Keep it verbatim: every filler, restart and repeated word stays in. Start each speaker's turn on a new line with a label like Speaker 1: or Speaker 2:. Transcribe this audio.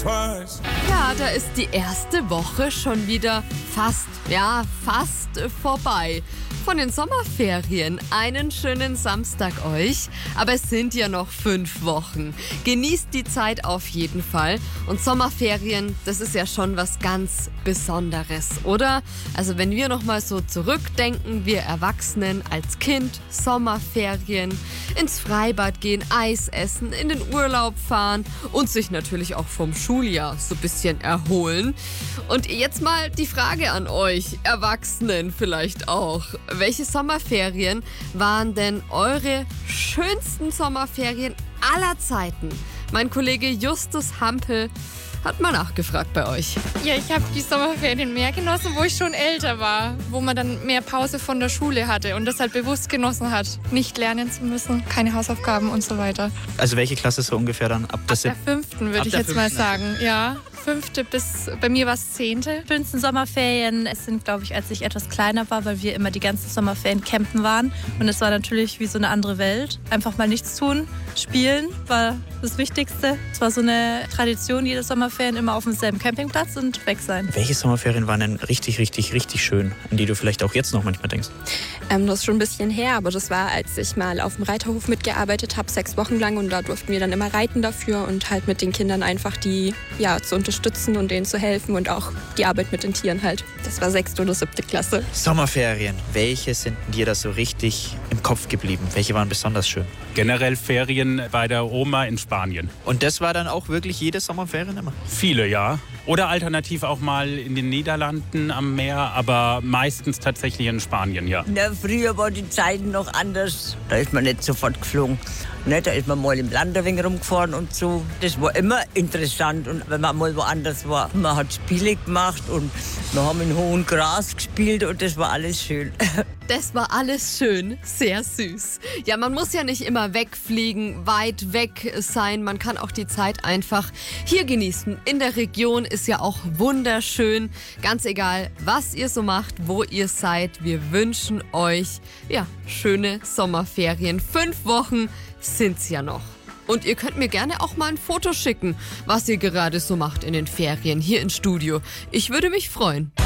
Speaker 1: twice.
Speaker 2: Ja, da ist die erste Woche schon wieder fast, ja, fast vorbei. Von den Sommerferien. Einen schönen Samstag euch. Aber es sind ja noch fünf Wochen. Genießt die Zeit auf jeden Fall. Und Sommerferien, das ist ja schon was ganz Besonderes, oder? Also wenn wir noch mal so zurückdenken, wir Erwachsenen als Kind, Sommerferien, ins Freibad gehen, Eis essen, in den Urlaub fahren und sich natürlich auch vom Schuljahr so ein bisschen erholen. Und jetzt mal die Frage an euch, Erwachsenen vielleicht auch. Welche Sommerferien waren denn eure schönsten Sommerferien aller Zeiten? Mein Kollege Justus Hampel hat mal nachgefragt bei euch.
Speaker 3: Ja, ich habe die Sommerferien mehr genossen, wo ich schon älter war, wo man dann mehr Pause von der Schule hatte und das halt bewusst genossen hat, nicht lernen zu müssen, keine Hausaufgaben und so weiter.
Speaker 4: Also welche Klasse so ungefähr dann? Ab,
Speaker 3: Ab der fünften würde ich jetzt mal sagen, ja. Fünfte bis, bei mir war es zehnte.
Speaker 5: Schönsten Sommerferien, es sind, glaube ich, als ich etwas kleiner war, weil wir immer die ganzen Sommerferien campen waren. Und es war natürlich wie so eine andere Welt. Einfach mal nichts tun, spielen war das Wichtigste. Es war so eine Tradition, jede Sommerferien immer auf demselben Campingplatz und weg sein.
Speaker 4: Welche Sommerferien waren denn richtig, richtig, richtig schön, an die du vielleicht auch jetzt noch manchmal denkst?
Speaker 6: Ähm, das ist schon ein bisschen her, aber das war, als ich mal auf dem Reiterhof mitgearbeitet habe, sechs Wochen lang. Und da durften wir dann immer reiten dafür und halt mit den Kindern einfach die, ja, zu unterstützen und denen zu helfen und auch die Arbeit mit den Tieren halt. Das war sechste oder siebte Klasse.
Speaker 4: Sommerferien, welche sind dir da so richtig im Kopf geblieben? Welche waren besonders schön?
Speaker 7: Generell Ferien bei der Oma in Spanien.
Speaker 4: Und das war dann auch wirklich jede Sommerferien immer?
Speaker 7: Viele, ja. Oder alternativ auch mal in den Niederlanden am Meer, aber meistens tatsächlich in Spanien, ja.
Speaker 8: Na, früher war die Zeit noch anders. Da ist man nicht sofort geflogen. Ne, da ist man mal im Land ein wenig rumgefahren und so. Das war immer interessant. Und wenn man mal woanders war, man hat Spiele gemacht und wir haben in hohem Gras gespielt und das war alles schön.
Speaker 2: Das war alles schön, sehr süß. Ja, man muss ja nicht immer wegfliegen, weit weg sein. Man kann auch die Zeit einfach hier genießen. In der Region ist ja auch wunderschön. Ganz egal, was ihr so macht, wo ihr seid. Wir wünschen euch, ja, schöne Sommerferien. Fünf Wochen sind's ja noch. Und ihr könnt mir gerne auch mal ein Foto schicken, was ihr gerade so macht in den Ferien hier ins Studio. Ich würde mich freuen.